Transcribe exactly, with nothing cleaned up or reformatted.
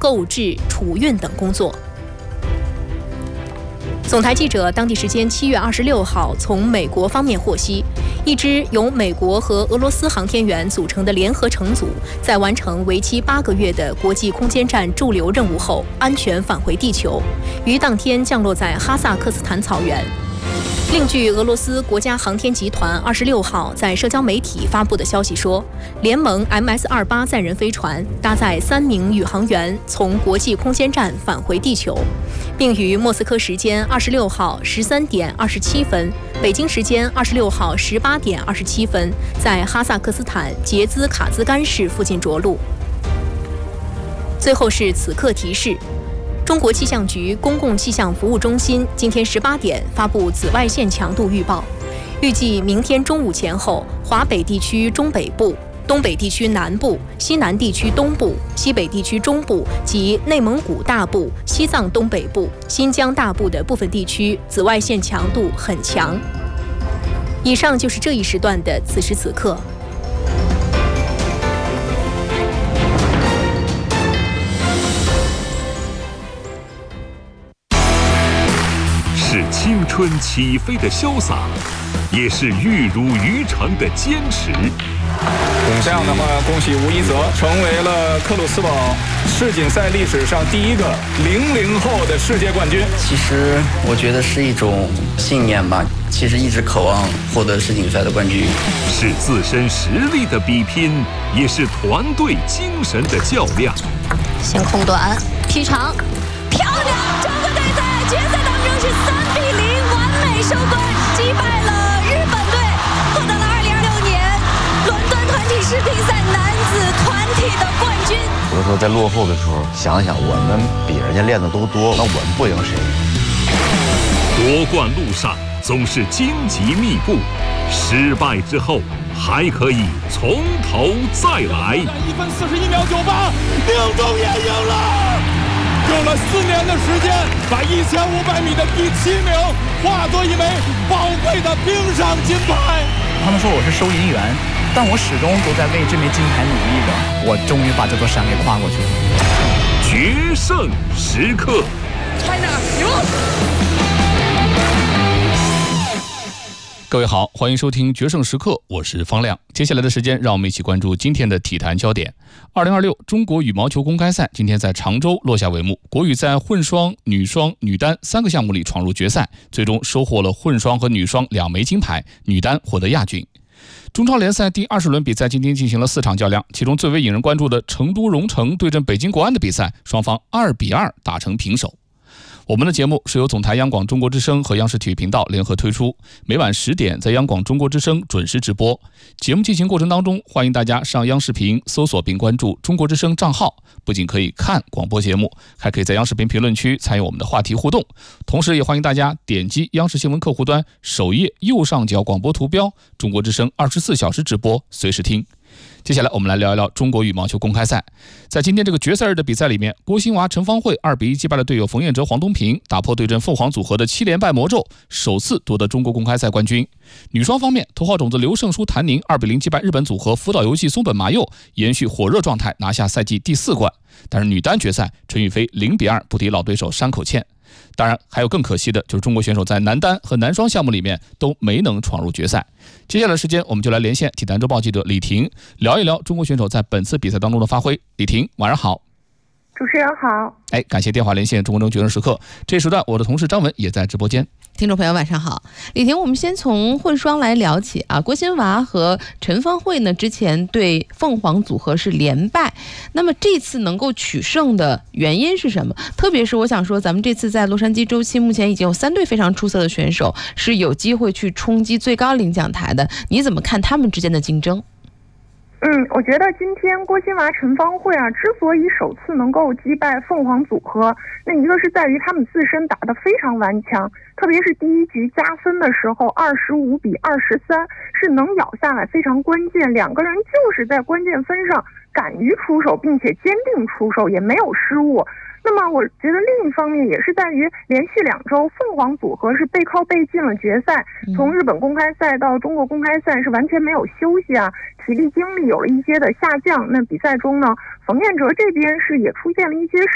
购置、储运等工作。总台记者当地时间七月二十六号从美国方面获悉，一支由美国和俄罗斯航天员组成的联合乘组，在完成为期八个月的国际空间站驻留任务后，安全返回地球，于当天降落在哈萨克斯坦草原。另据俄罗斯国家航天集团二十六号在社交媒体发布的消息说，联盟 M S 二十八 载人飞船搭载三名宇航员从国际空间站返回地球，并于莫斯科时间二十六号十三点二十七分、北京时间二十六号十八点二十七分，在哈萨克斯坦杰兹卡兹干市附近着陆。最后是此刻提示。中国气象局公共气象服务中心今天十八点发布紫外线强度预报，预计明天中午前后，华北地区中北部、东北地区南部、西南地区东部、西北地区中部及内蒙古大部、西藏东北部、新疆大部的部分地区紫外线强度很强。以上就是这一时段的此时此刻。 是青春起飞的潇洒，也是玉汝于成的坚持。 这样的话，恭喜吴一泽成为了克鲁斯堡世锦赛历史上第一个零零后的世界冠军。 其实我觉得是一种信念吧，其实一直渴望获得世锦赛的冠军。 是自身实力的比拼，也是团队精神的较量。 先控短，劈长，漂亮！中国队在决赛当中是三比零完美收官，击败了日本队，获得了二零二六年伦敦团体世乒赛男子团体的冠军。 有的时候在落后的时候，想想我们比人家练的都多，那我们不赢谁？ 夺冠路上总是荆棘密布，失败之后还可以从头再来。 一分四十一秒九八，宁中也赢了。用了四年的时间，把一千五百米的第七名化作一枚宝贵的冰上金牌。 他们说我是收银员，但我始终都在为这枚金牌努力着。我终于把这座山给跨过去了。 决胜时刻 ，China 赢！ 各位好，欢迎收听决胜时刻，我是方亮。接下来的时间，让我们一起关注今天的体坛焦点。二零二六中国羽毛球公开赛今天在常州落下帷幕，国羽在混双、女双、女单三个项目里闯入决赛，最终收获了混双和女双两枚金牌，女单获得亚军。中超联赛第二十轮比赛今天进行了四场较量，其中最为引人关注的成都蓉城对阵北京国安的比赛，双方二比二打成平手。我们的节目是由总台央广中国之声和央视体育频道联合推出，每晚十点在央广中国之声准时直播。节目进行过程当中，欢迎大家上央视频搜索并关注中国之声账号，不仅可以看广播节目，还可以在央视频评论区参与我们的话题互动。同时也欢迎大家点击央视新闻客户端首页右上角广播图标，中国之声二十四小时直播，随时听。接下来我们来聊一聊中国羽毛球公开赛。在今天这个决赛日的比赛里面，郭新娃、陈芳慧二比一击败了队友冯彦哲、黄东萍，打破对阵凤凰组合的七连败魔咒，首次夺得中国公开赛冠军。女双方面，头号种子刘胜书、谭宁二比零击败日本组合福岛由纪、松本麻佑，延续火热状态拿下赛季第四冠。但是女单决赛，陈雨菲零比二不敌老对手山口茜。当然还有更可惜的，就是中国选手在男单和男双项目里面都没能闯入决赛。接下来的时间我们就来连线体坛周报记者李婷，聊一聊中国选手在本次比赛当中的发挥。李婷，晚上好。 主持人好。哎， 感谢电话连线中国中决胜时刻。这时段我的同事张文也在直播间。 听众朋友晚上好，李婷，我们先从混双来聊起啊。郭新娃和陈芳慧呢，之前对凤凰组合是连败，那么这次能够取胜的原因是什么？特别是我想说，咱们这次在洛杉矶周期，目前已经有三对非常出色的选手是有机会去冲击最高领奖台的，你怎么看他们之间的竞争？ 嗯，我觉得今天郭新娃、陈芳慧啊，之所以首次能够击败凤凰组合，那一个是在于他们自身打得非常顽强，特别是第一局加分的时候，二十五比二十三是能咬下来，非常关键。两个人就是在关键分上敢于出手，并且坚定出手，也没有失误。那么我觉得另一方面也是在于连续两周凤凰组合是背靠背进了决赛，从日本公开赛到中国公开赛是完全没有休息啊，体力精力有了一些的下降。那比赛中呢，冯彦哲这边是也出现了一些